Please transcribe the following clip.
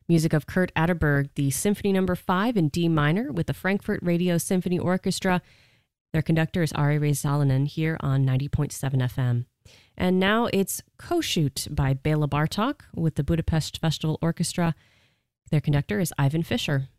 Music of Kurt Atterberg, the Symphony No. 5 in D minor with the Frankfurt Radio Symphony Orchestra. Their conductor is Ari Räisäläinen here on 90.7 FM. And now it's Kossuth by Bela Bartok with the Budapest Festival Orchestra. Their conductor is Ivan Fischer.